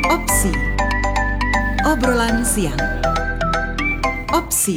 Opsi. Obrolan siang. Opsi.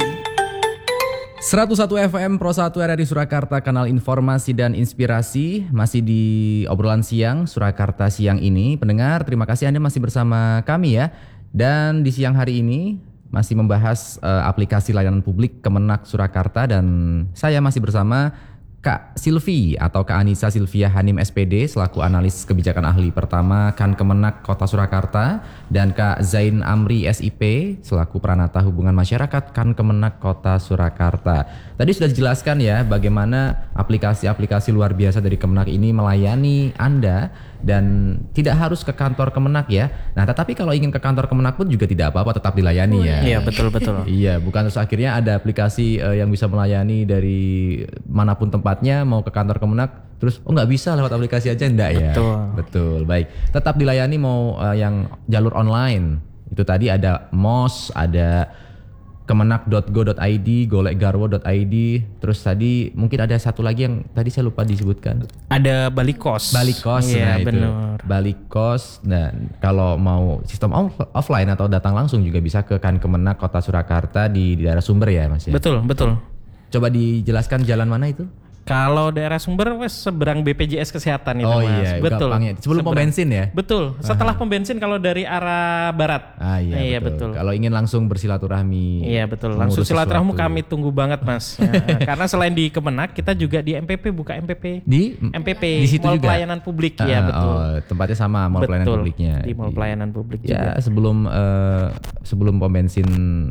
101 FM Pro 1 RRI Surakarta, kanal informasi dan inspirasi. Masih di obrolan siang Surakarta siang ini. Pendengar, terima kasih Anda masih bersama kami ya. Dan di siang hari ini masih membahas aplikasi layanan publik Kemenak Surakarta. Dan saya masih bersama Kak Silvi atau Kak Anissa Silvia Hanim SPD selaku analis kebijakan ahli pertama Kan Kemenak Kota Surakarta, dan Kak Zain Amri SIP selaku Pranata Hubungan Masyarakat Kan Kemenak Kota Surakarta. Tadi sudah dijelaskan ya bagaimana aplikasi-aplikasi luar biasa dari Kemenak ini melayani Anda dan tidak harus ke kantor Kemenak ya. Nah, tetapi kalau ingin ke kantor Kemenak pun juga tidak apa-apa, tetap dilayani ya. Iya, betul. Iya, bukan terus akhirnya ada aplikasi yang bisa melayani dari manapun tempatnya, mau ke kantor Kemenak terus nggak bisa lewat aplikasi aja, enggak ya. Betul. Baik, tetap dilayani mau yang jalur online. Itu tadi ada MOS, ada kemenak.go.id, golekgarwo.id, terus tadi mungkin ada satu lagi yang tadi saya lupa disebutkan. Ada Balikos. Nah Iya, itu benar. Balikos. Dan kalau mau sistem offline atau datang langsung juga bisa ke Kan Kemenak Kota Surakarta di daerah Sumber ya Mas ya. Betul. Coba dijelaskan jalan mana itu? Kalau daerah Sumber seberang BPJS Kesehatan itu, Oh Mas. iya, Betul. gampangnya. Sebelum pom bensin ya? Betul. Setelah pom bensin kalau dari arah barat. Iya, betul. Kalau ingin langsung bersilaturahmi. Iya, betul. Langsung mengurus silaturahmi sesuatu. kami tunggu banget, Mas. Ya, karena selain di Kemenak, kita juga di MPP, buka MPP. Di MPP, di situ Mall juga? Pelayanan Publik. Iya, betul. Oh, tempatnya sama Mall Pelayanan Betul. Publiknya. Di Mall Pelayanan Publik Ya, juga. sebelum pom bensin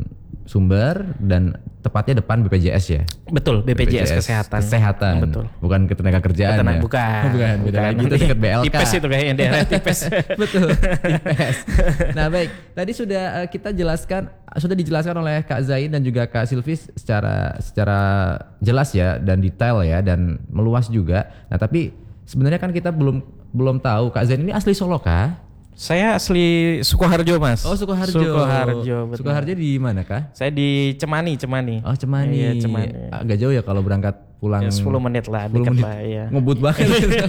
Sumber dan tepatnya depan BPJS ya. Betul, BPJS Kesehatan. Betul. Bukan ketenaga kerjaan ya. Bukan. Beda lagi, itu dekat BLK. Tipes itu kayaknya, daerah tipes. Betul, tipes. Nah, baik. Tadi sudah sudah dijelaskan oleh Kak Zain dan juga Kak Silvis secara jelas ya dan detail ya dan meluas juga. Nah, tapi sebenarnya kan kita belum tahu Kak Zain ini asli Solo kah? Saya asli Sukoharjo, Mas. Oh, Sukoharjo. Betul. Sukoharjo di mana kah? Saya di Cemani. Oh, Cemani. Iya, Cemani. Agak jauh ya kalau berangkat pulang. Ya, 10 menit lah, 10 dekat menit. lah ya. Ngebut banget.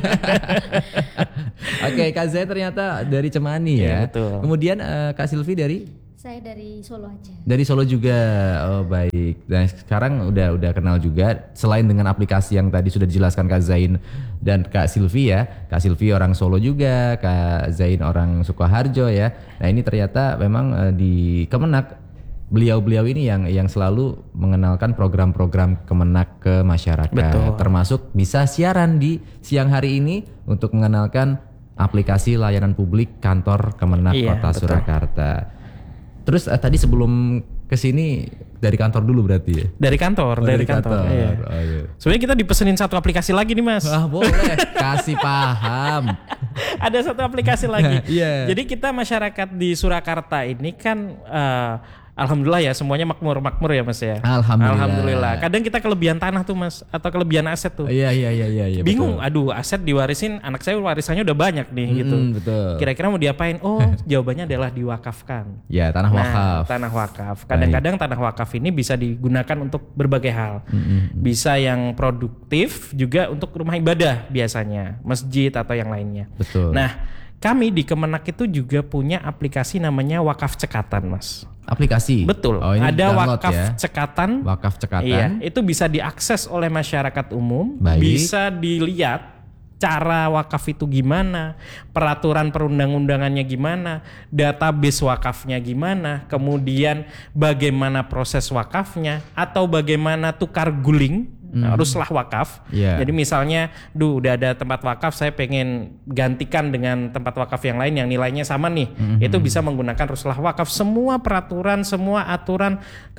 Oke, Kak Zain ternyata dari Cemani ya. Iya, betul. Kemudian Kak Silvi dari? Saya dari Solo aja. Dari Solo juga. Oh, baik. Nah, sekarang udah kenal juga. Selain dengan aplikasi yang tadi sudah dijelaskan Kak Zain dan Kak Silvi ya. Kak Silvi orang Solo juga, Kak Zain orang Sukoharjo ya. Nah, ini ternyata memang di Kemenak beliau-beliau ini yang selalu mengenalkan program-program Kemenak ke masyarakat. Betul. Termasuk bisa siaran di siang hari ini untuk mengenalkan aplikasi layanan publik kantor Kemenak Iya, Kota betul. Surakarta. Terus tadi sebelum kesini dari kantor dulu berarti ya? Dari kantor. Iya. Oh, iya. Sebenarnya kita dipesenin satu aplikasi lagi nih, Mas. Ah, boleh, kasih paham. Ada satu aplikasi lagi. Iya. Jadi kita masyarakat di Surakarta ini kan alhamdulillah ya semuanya makmur ya, Mas ya. Alhamdulillah. Kadang kita kelebihan tanah tuh, Mas, atau kelebihan aset tuh. Iya. Bingung, Betul. aduh aset diwarisin, anak saya warisannya udah banyak nih gitu. Betul. Kira-kira mau diapain? Oh, jawabannya adalah diwakafkan. Ya, tanah wakaf. Tanah wakaf. Kadang-kadang tanah wakaf ini bisa digunakan untuk berbagai hal. Bisa yang produktif juga untuk rumah ibadah biasanya, masjid atau yang lainnya. Betul. Nah, kami di Kemenak itu juga punya aplikasi namanya Wakaf Cekatan, Mas. Aplikasi. Betul. Oh, ini Ada download Wakaf ya. Cekatan. Wakaf Cekatan. Iya, itu bisa diakses oleh masyarakat umum. Baik. Bisa dilihat cara wakaf itu gimana, peraturan perundang-undangannya gimana, database wakafnya gimana, kemudian bagaimana proses wakafnya, atau bagaimana tukar guling ruslah wakaf. Yeah. Jadi misalnya, udah ada tempat wakaf, saya pengen gantikan dengan tempat wakaf yang lain yang nilainya sama nih. Itu bisa menggunakan ruslah wakaf. Semua peraturan, semua aturan,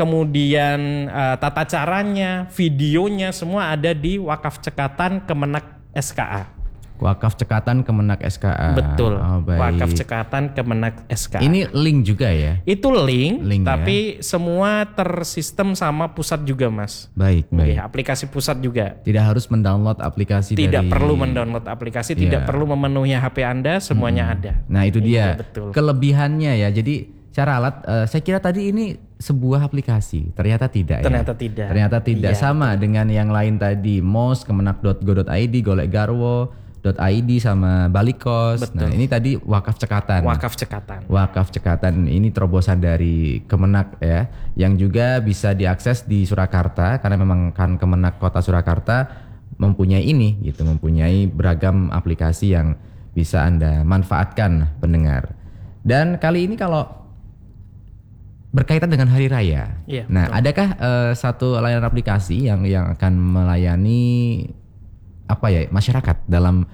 kemudian tata caranya, videonya, semua ada di Wakaf Cekatan Kemenak SKA. Wakaf Cekatan Kemenak SKA. Betul. Oh, baik. Wakaf Cekatan Kemenak SKA. Ini link juga ya? Itu link ya? tapi semua tersistem sama pusat juga, Mas. Baik. Oke, aplikasi pusat juga. Tidak harus mendownload aplikasi Tidak perlu mendownload aplikasi, tidak perlu memenuhi HP Anda, semuanya ada. Nah, itu dia. Iya, betul. Kelebihannya ya. Jadi cara alat, saya kira tadi ini sebuah aplikasi. Ternyata tidak Ternyata ya. tidak. Ternyata tidak. Iya, sama dengan yang lain tadi. MOS, kemenak.go.id, Golek Garwo. wakaf.id sama Balikos. Betul. Nah, ini tadi wakaf cekatan. Wakaf cekatan ini terobosan dari Kemenak ya, yang juga bisa diakses di Surakarta karena memang kan Kemenak Kota Surakarta mempunyai ini gitu, mempunyai beragam aplikasi yang bisa Anda manfaatkan pendengar. Dan kali ini kalau berkaitan dengan hari raya. Iya, Nah, betul. adakah satu layanan aplikasi yang akan melayani apa ya masyarakat dalam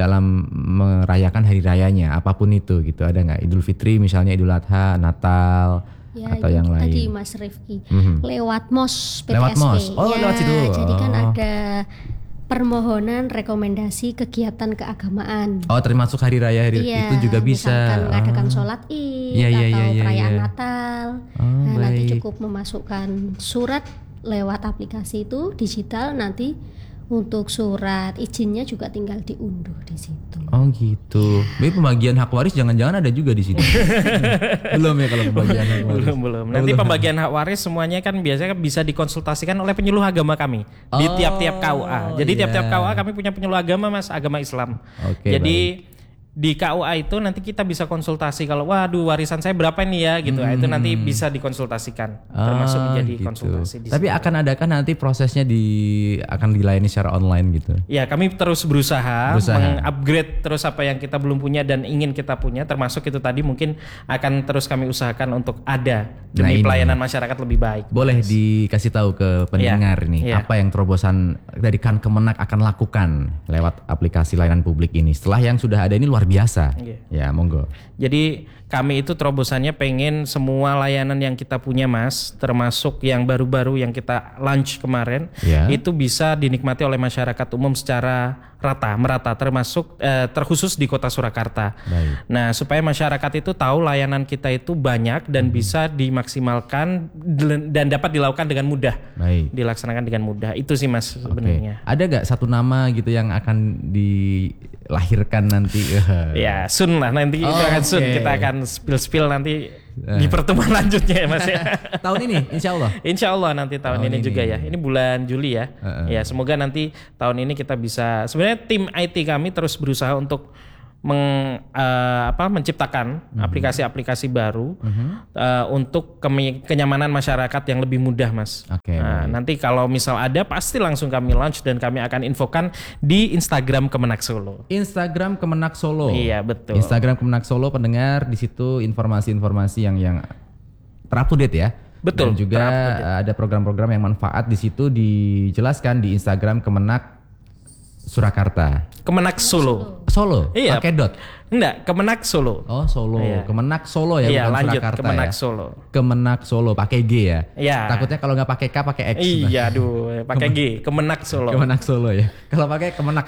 merayakan hari rayanya apapun itu gitu, ada nggak? Idul Fitri misalnya, Idul Adha, Natal Ya, atau itu yang lain? tadi Mas Rifki lewat MOS PTSP. Lewat MOS. Oh, ya, lewat situ. Jadi kan Oh. ada permohonan rekomendasi kegiatan keagamaan. Oh, termasuk hari raya Iya, itu juga bisa. misalkan mengadakan Oh. sholat Id Iya, iya, atau iya, perayaan iya. Natal. Oh, Nah, nanti baik. cukup memasukkan surat lewat aplikasi itu digital, nanti untuk surat izinnya juga tinggal diunduh di situ. Oh gitu. Tapi pembagian hak waris jangan-jangan ada juga di sini. Belum ya kalau pembagian hak waris. Belum. Nanti pembagian hak waris semuanya kan biasanya bisa dikonsultasikan oleh penyuluh agama kami di Oh, tiap-tiap KUA. Jadi iya. tiap-tiap KUA kami punya penyuluh agama, Mas, agama Islam. Oke, Jadi di KUA itu nanti kita bisa konsultasi kalau waduh warisan saya berapa nih ya gitu. Itu nanti bisa dikonsultasikan termasuk menjadi gitu. konsultasi di Tapi situ. akan adakah nanti prosesnya akan dilayani secara online gitu? Ya, kami terus berusaha Berusaha. mengupgrade terus apa yang kita belum punya dan ingin kita punya, termasuk itu tadi mungkin akan terus kami usahakan untuk ada ini. demi pelayanan masyarakat lebih baik. Boleh dikasih tahu ke pendengar nih iya. apa yang terobosan dari Kemenak akan lakukan lewat aplikasi layanan publik ini setelah yang sudah ada ini luar biasa. Iya. Ya, monggo. Jadi kami itu terobosannya pengen semua layanan yang kita punya, Mas, termasuk yang baru-baru yang kita launch kemarin, Ya. itu bisa dinikmati oleh masyarakat umum secara merata, termasuk terkhusus di Kota Surakarta. Baik. Nah, supaya masyarakat itu tahu layanan kita itu banyak dan bisa dimaksimalkan dan dapat dilakukan dengan mudah. Baik. Dilaksanakan dengan mudah. Itu sih, Mas, Oke. sebenarnya. Ada gak satu nama gitu yang akan dilahirkan nanti? Ya, soon lah nanti itu akan soon. Oke. Kita akan spill nanti di pertemuan lanjutnya ya, Mas ya. Tahun ini insya Allah. Insya Allah nanti tahun ini juga ya. Ini bulan Juli ya. Ya, semoga nanti tahun ini kita bisa. Sebenarnya tim IT kami terus berusaha untuk menciptakan aplikasi-aplikasi baru untuk kenyamanan masyarakat yang lebih mudah, Mas. Oke, Nah, baik. nanti kalau misal ada pasti langsung kami launch dan kami akan infokan di Instagram Kemenak Solo. Instagram Kemenak Solo. Iya, betul. Instagram Kemenak Solo, pendengar, di situ informasi-informasi yang terupdate ya. Betul, Dan juga ada program-program yang manfaat di situ dijelaskan di Instagram Kemenak Surakarta. Kemenak Solo. Solo. Iya. Pakai dot. Enggak, Kemenak Solo. Oh, Solo. Iya. Kemenak Solo ya, Iya, bukan lanjut Surakarta Kemenak ya. Solo. Kemenak Solo pakai G ya. Iya. Takutnya kalau nggak pakai K pakai X. Iya, aduh, pakai G, Kemenak Solo. Kemenak Solo ya. Kalau pakai Kemenak.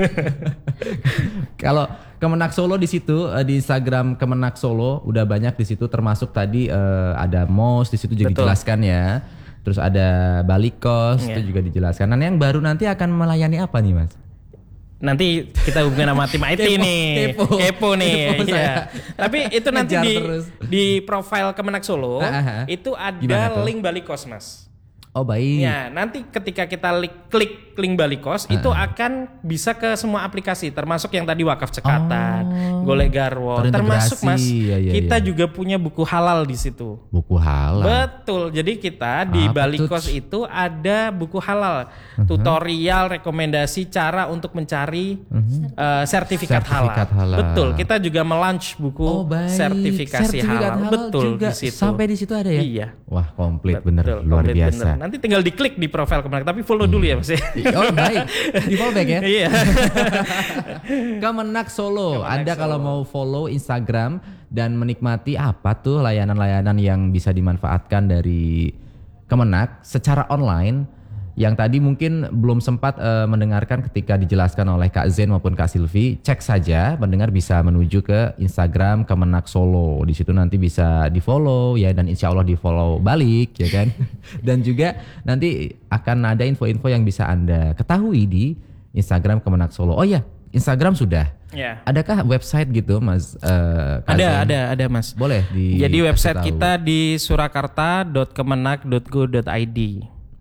Kalau Kemenak Solo di situ di Instagram Kemenak Solo udah banyak di situ, termasuk tadi ada MOS di situ juga Betul. dijelaskan ya. Terus ada Balikos Iya. itu juga dijelaskan. Nah, yang baru nanti akan melayani apa nih, Mas? Nanti kita hubungkan sama tim IT nih. Kepo nih. Kepo saya. Iya. Tapi itu nanti Ngejar di terus. di profile Kemenak Solo itu Gimana ada tuh? link Balikos, Mas. Oh, baik. Ya, nanti ketika kita klik link Balikos itu akan bisa ke semua aplikasi, termasuk yang tadi Wakaf Cekatan, Golek Garwo, Terintegrasi. termasuk, Mas. Ya, ya, Kita ya. juga punya buku halal di situ. Buku halal. Betul. Jadi kita di Apa Balikos tuh? itu ada buku halal, tutorial, rekomendasi cara untuk mencari sertifikat Sertifikat halal. Betul. Kita juga melanch buku Oh, baik. sertifikasi Sertifikat halal. Betul juga. di situ. Sampai di situ ada ya? Iya. Wah, komplit bener, Betul, luar komplit biasa. bener. Nanti tinggal diklik di profil Kemenak, tapi follow dulu ya, Mas. Oh, baik. Di follow back ya. Iya. Kemenak Solo. Anda kalau mau follow Instagram dan menikmati apa tuh layanan-layanan yang bisa dimanfaatkan dari Kemenak secara online, yang tadi mungkin belum sempat mendengarkan ketika dijelaskan oleh Kak Zen maupun Kak Silvi, cek saja, mendengar bisa menuju ke Instagram Kemenak Solo. Di situ nanti bisa di-follow ya, dan insya Allah di-follow balik ya kan. Dan juga nanti akan ada info-info yang bisa Anda ketahui di Instagram Kemenak Solo. Oh ya, Instagram sudah. Ya. Adakah website gitu, Mas? Kak Zen? Ada, Mas. Boleh di. Jadi website kasih tahu. kita di surakarta.kemenak.go.id.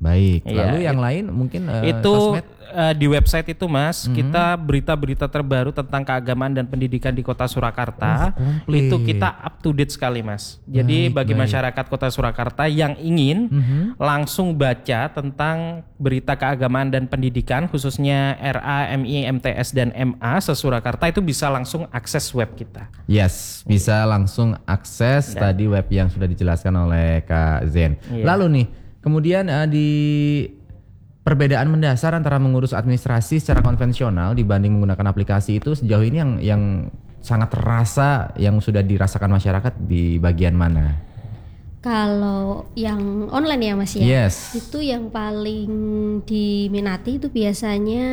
Baik. Iya, Lalu yang lain mungkin itu sosmed? di website itu Mas, kita berita-berita terbaru tentang keagamaan dan pendidikan di Kota Surakarta. komplit. Itu kita up to date sekali Mas. Jadi bagi masyarakat Kota Surakarta yang ingin langsung baca tentang berita keagamaan dan pendidikan khususnya RA, MI, MTS dan MA se-Surakarta itu bisa langsung akses web kita. Yes, bisa langsung akses tadi web yang sudah dijelaskan oleh Kak Zen. Iya. Lalu nih, kemudian di perbedaan mendasar antara mengurus administrasi secara konvensional dibanding menggunakan aplikasi itu sejauh ini yang sangat terasa yang sudah dirasakan masyarakat di bagian mana? Kalau yang online ya Mas ya, Yes. itu yang paling diminati itu biasanya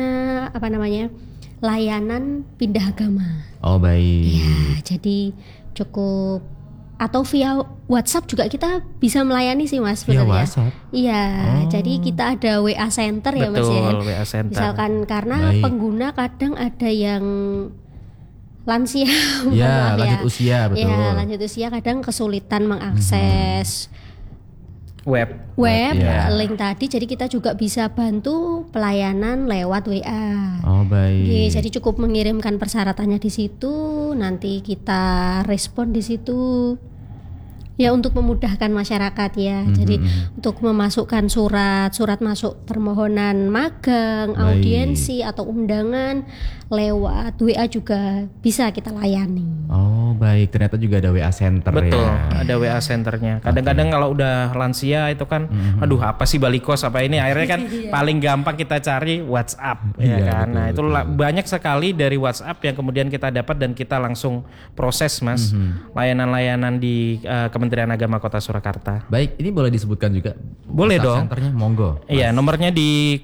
layanan pindah agama. Oh baik. Ya, jadi cukup atau via WhatsApp juga kita bisa melayani sih Mas Via sebenarnya. WhatsApp? Iya, jadi kita ada WA Center ya Mas ya. Betul, WA Center. Misalkan karena Baik. pengguna kadang ada yang lansia, mohon Ya, maaf lanjut usia, betul. Ya, lanjut usia kadang kesulitan mengakses Web. web, ya. link tadi. Jadi kita juga bisa bantu pelayanan lewat WA. Oh baik. Oke, jadi cukup mengirimkan persyaratannya di situ, nanti kita respon di situ. Ya untuk memudahkan masyarakat ya. Jadi untuk memasukkan surat masuk permohonan magang, Baik. audiensi atau undangan lewat WA juga bisa kita layani. Oh baik, ternyata juga ada WA Center Betul, ya. ada WA centernya. Kadang-kadang kalau udah lansia itu kan, aduh apa sih balikos apa ini, akhirnya kan paling gampang kita cari WhatsApp, ya Iya, kan. betul, Nah itu betul. banyak sekali dari WhatsApp yang kemudian kita dapat dan kita langsung proses Mas, layanan-layanan di Kementerian Agama Kota Surakarta. Baik, ini boleh disebutkan juga? Boleh WhatsApp dong. Centernya monggo. Iya, nomornya di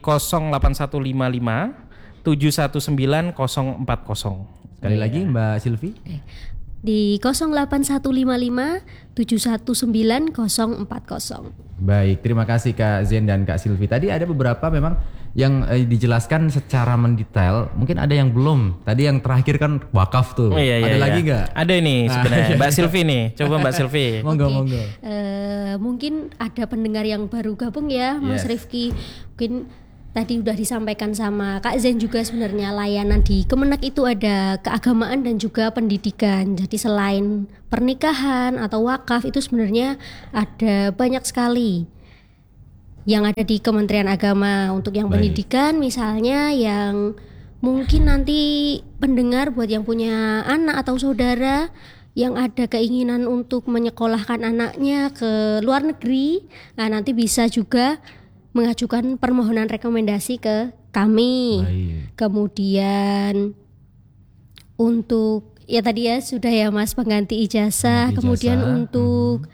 08155 719 040. Sekali lagi Mbak Silvi. Di 08155 719 040. Baik, terima kasih Kak Zen dan Kak Silvi. Tadi ada beberapa memang yang dijelaskan secara mendetail. Mungkin ada yang belum. Tadi yang terakhir kan wakaf tuh. Oh, iya, Ada lagi nggak? Ada ini sebenarnya. Mbak Silvi nih, coba Mbak Silvi. Monggo, Oke. monggo. Mungkin ada pendengar yang baru gabung ya, Mas Yes. Rifki. Mungkin tadi udah disampaikan sama Kak Zen juga sebenarnya layanan di Kemenak itu ada keagamaan dan juga pendidikan. Jadi selain pernikahan atau wakaf itu sebenarnya ada banyak sekali yang ada di Kementerian Agama. Untuk yang Baik. pendidikan misalnya yang mungkin nanti pendengar buat yang punya anak atau saudara yang ada keinginan untuk menyekolahkan anaknya ke luar negeri, nah nanti bisa juga mengajukan permohonan rekomendasi ke kami. Baik. Kemudian untuk ya tadi ya sudah ya Mas pengganti ijazah, Pengganti kemudian ijazah, untuk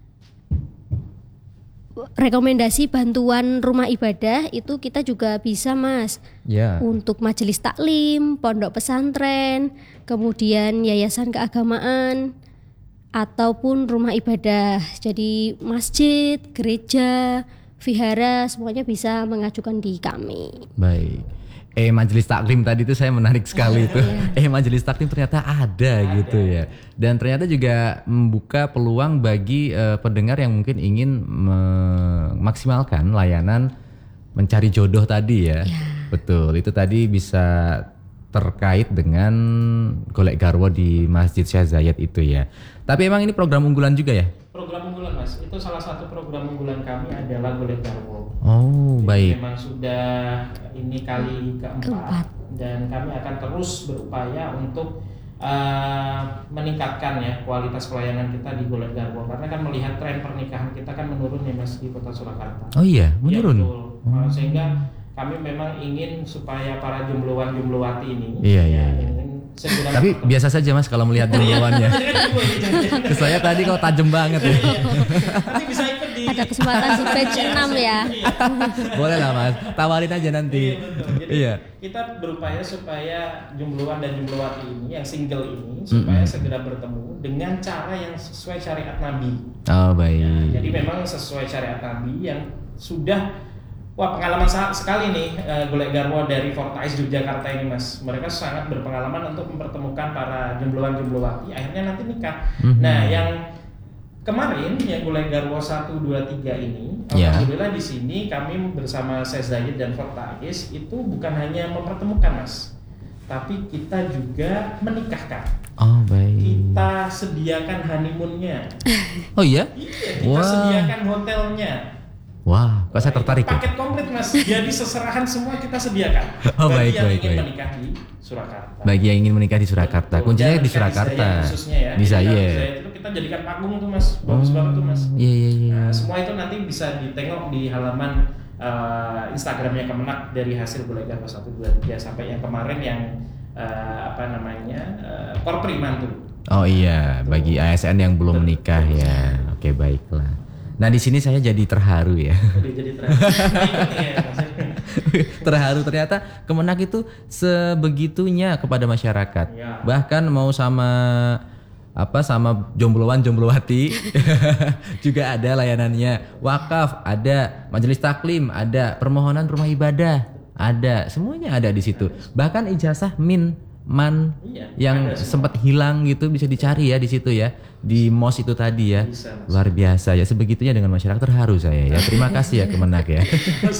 rekomendasi bantuan rumah ibadah itu kita juga bisa Mas. Ya. Untuk majelis taklim, pondok pesantren, kemudian yayasan keagamaan ataupun rumah ibadah. Jadi masjid, gereja, vihara semuanya bisa mengajukan di kami. Baik. Majelis taklim tadi itu saya menarik sekali itu. Majelis taklim ternyata ada gitu ya. Dan ternyata juga membuka peluang bagi pendengar yang mungkin ingin memaksimalkan layanan mencari jodoh tadi ya. Betul. Itu tadi bisa terkait dengan golek garwo di Masjid Syekh Zayed itu ya. Tapi emang ini program unggulan juga ya? Program unggulan Mas, itu salah satu program unggulan kami adalah Golek Garwo. Oh, baik. Memang sudah ini kali keempat dan kami akan terus berupaya untuk meningkatkan ya kualitas pelayanan kita di Golek Garwo, karena kan melihat tren pernikahan kita kan menurun ya Mas di Kota Surakarta. Oh iya, menurun. Ya, betul. Sehingga kami memang ingin supaya para jombloan-jomblowati ini Iya, ya, iya, iya. ingin segera Tapi biasa saja Mas kalau melihat jumlahannya. Saya tadi kok tajam banget ya. nanti bisa ikut di Ada kesempatan di page 6 ya. Boleh lah Mas, tawarin aja nanti. Jadi Iya. kita berupaya supaya jombloan dan jomblowati ini yang single ini supaya segera bertemu dengan cara yang sesuai syariat Nabi. Oh baik. Ya, jadi memang sesuai syariat Nabi yang sudah pengalaman sekali nih Golek Garwo dari Fortais Yogyakarta ini Mas. Mereka sangat berpengalaman untuk mempertemukan para jombloan-jomblowati akhirnya nanti nikah. Nah, yang kemarin yang mulai Garwo 1, 2, 3 ini, Ya. alhamdulillah di sini kami bersama Syekh Zayed dan Fortais itu bukan hanya mempertemukan Mas, tapi kita juga menikahkan. Oh baik. Kita sediakan honeymoonnya. Oh iya? Iya, kita Wah. sediakan hotelnya. Wah, kok saya tertarik ya? Paket komplit Mas. Jadi seserahan semua kita sediakan. Oh, Bagi baik, yang baik, ingin baik. menikah di Surakarta. Bagi yang ingin menikah di Surakarta, Betul. kuncinya Dan di menikah Surakarta. Zayed khususnya ya. Bisa Menikah iya. Zayed itu kita jadikan panggung tuh Mas. Bagus banget tuh Mas. Iya iya iya. Nah, semua itu nanti bisa ditengok di halaman Instagramnya Kemenak dari hasil Bulegar 1, 2, 3 sampai yang kemarin yang Korpriman tuh. Oh iya, bagi ASN yang belum menikah ya. Oke baiklah. Nah di sini saya jadi terharu ya. Udah jadi terakhir. Terharu ternyata Kemenak itu sebegitunya kepada masyarakat. Ya. Bahkan mau sama sama jombloan jomblowati juga ada layanannya. Wakaf ada, majelis taklim ada, permohonan rumah ibadah ada, semuanya ada di situ. Bahkan ijazah man Iya, yang ada semua. sempat hilang gitu bisa dicari ya di situ ya, di MOS itu tadi ya. Bisa, Mas. Luar biasa ya, sebegitunya dengan masyarakat. Terharu saya ya. Terima kasih ya Kemenak ya.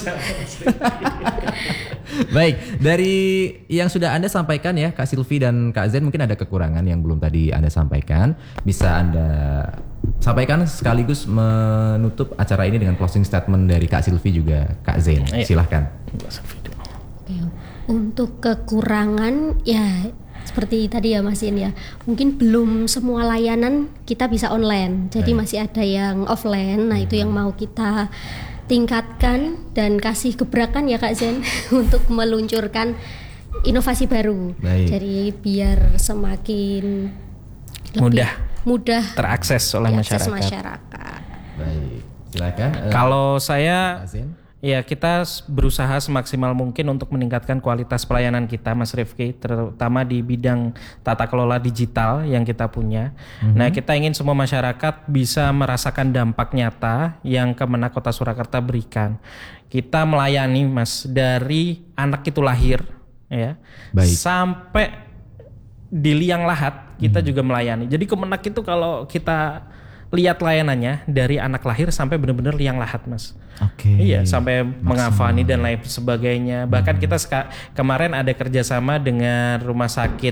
Baik, dari yang sudah Anda sampaikan ya Kak Silvi dan Kak Zen, mungkin ada kekurangan yang belum tadi Anda sampaikan. Bisa Anda sampaikan sekaligus menutup acara ini dengan closing statement dari Kak Silvi juga Kak Zen. Iya. Silahkan. Oke, untuk kekurangan ya seperti tadi ya Mas In ya, mungkin belum semua layanan kita bisa online, jadi Baik. masih ada yang offline. Nah itu yang mau kita tingkatkan dan kasih gebrakan ya Kak Zen untuk meluncurkan inovasi baru. Baik. Jadi biar semakin lebih mudah Terakses oleh diakses masyarakat. Baik, silakan. Kalau saya Kak Zen. ya kita berusaha semaksimal mungkin untuk meningkatkan kualitas pelayanan kita Mas Rifki, terutama di bidang tata kelola digital yang kita punya. Nah kita ingin semua masyarakat bisa merasakan dampak nyata yang Kemenak Kota Surakarta berikan. Kita melayani Mas dari anak itu lahir ya, Baik. sampai di liang lahat kita juga melayani. Jadi Kemenak itu kalau kita lihat layanannya dari anak lahir sampai benar-benar liang lahat Mas. Oke. Iya, sampai mengafani dan lain sebagainya. Bahkan kita kemarin ada kerjasama dengan rumah sakit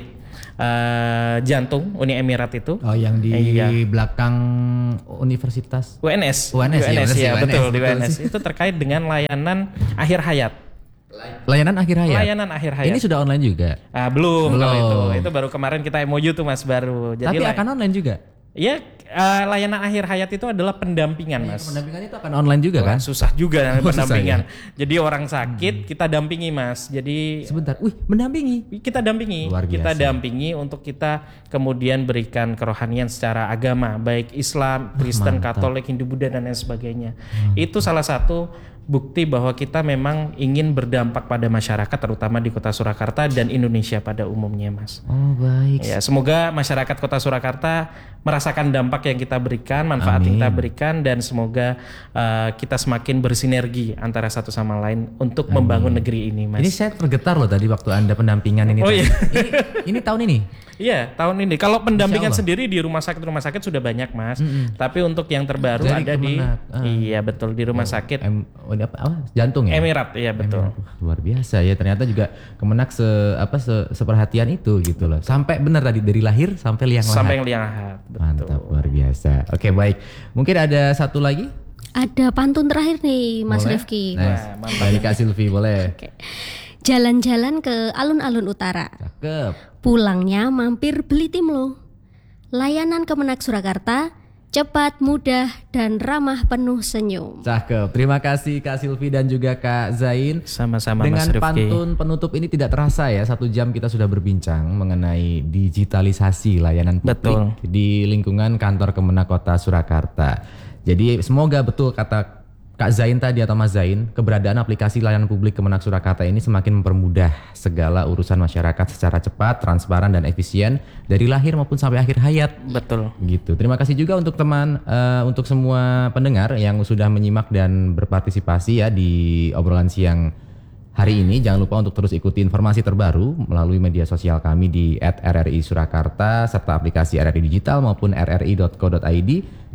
jantung Uni Emirat itu. Oh yang di Iya. belakang universitas. UNS. UNS, ya, benar sih, ya, UNS, betul di betul UNS. sih. Itu terkait dengan layanan akhir hayat. Layanan akhir hayat. Layanan akhir hayat. Ini sudah online juga. Belum kalau itu. Belum. Itu baru kemarin kita MOU tuh Mas baru. Tapi akan online juga. Iya, layanan akhir hayat itu adalah pendampingan Mas. Pendampingan itu akan online juga Wah, kan? susah juga Oh, pendampingan. susah Jadi orang sakit kita dampingi Mas. Jadi Sebentar, mendampingi. kita dampingi, Luar biasa. kita dampingi untuk kita kemudian berikan kerohanian secara agama, baik Islam, Kristen, mantap. Katolik, Hindu, Buddha dan lain sebagainya. Itu salah satu bukti bahwa kita memang ingin berdampak pada masyarakat, terutama di Kota Surakarta dan Indonesia pada umumnya, Mas. Oh baik. Ya, semoga masyarakat Kota Surakarta merasakan dampak yang kita berikan, manfaat yang kita Amin. berikan, dan semoga kita semakin bersinergi antara satu sama lain untuk membangun negeri ini, Mas. Ini saya tergetar loh tadi waktu Anda pendampingan ini. Oh, tadi. iya. ini tahun ini. Iya, tahun ini. Kalau pendampingan Insya Allah. sendiri di rumah sakit sudah banyak, Mas. Tapi untuk yang terbaru Dari ada di Kemenak. iya betul di rumah sakit Ini apa? Jantung ya? Emirat, iya betul. Wah, luar biasa ya, ternyata juga Kemenak seperhatian itu gitu loh. Sampai benar tadi dari lahir sampai liang lahat. Sampai yang liang lahat. Betul. Mantap, luar biasa. Oke, baik. Mungkin ada satu lagi? Ada pantun terakhir nih Mas Boleh? Rifki. Nice. Wah, mantap. Dari Kak Silvi boleh. Oke. Jalan-jalan ke alun-alun utara. Cakep. Pulangnya mampir beli timlo. Layanan Kemenak Surakarta, cepat, mudah, dan ramah penuh senyum. Cakep. Terima kasih Kak Silvi dan juga Kak Zain. Sama-sama Dengan Mas Rifki. pantun penutup ini tidak terasa ya, 1 jam kita sudah berbincang mengenai digitalisasi layanan publik Betul. di lingkungan kantor Kemenak Kota Surakarta. Jadi semoga betul kata Kak Zain tadi atau Mas Zain, keberadaan aplikasi layanan publik Kemenak Surakarta ini semakin mempermudah segala urusan masyarakat secara cepat, transparan dan efisien dari lahir maupun sampai akhir hayat. Betul. Gitu. Terima kasih juga untuk untuk semua pendengar yang sudah menyimak dan berpartisipasi ya di obrolan siang hari ini. Jangan lupa untuk terus ikuti informasi terbaru melalui media sosial kami di @RRI Surakarta serta aplikasi RRI Digital maupun rri.co.id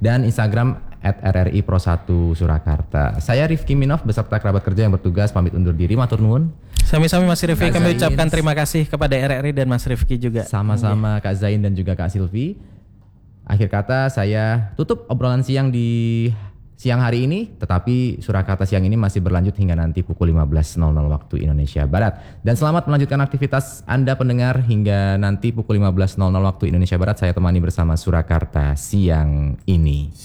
dan Instagram @RRI Pro 1 Surakarta. Saya Rifki Minov beserta kerabat kerja yang bertugas pamit undur diri. Matur nuwun. Sami-sami Mas Rifki, Kak kami Zain. ucapkan terima kasih kepada RRI dan Mas Rifki juga. Sama-sama Kak Zain dan juga Kak Silvi. Akhir kata saya tutup obrolan siang di siang hari ini, tetapi Surakarta siang ini masih berlanjut hingga nanti pukul 15.00 waktu Indonesia Barat. Dan selamat melanjutkan aktivitas Anda pendengar hingga nanti pukul 15.00 waktu Indonesia Barat. Saya temani bersama Surakarta siang ini.